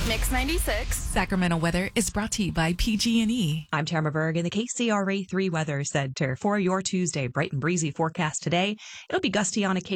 Mix 96. Sacramento weather is brought to you by PG&E. I'm Tamara Berg in the KCRA 3 Weather Center. For your Tuesday, bright and breezy forecast today. It'll be gusty on occasion.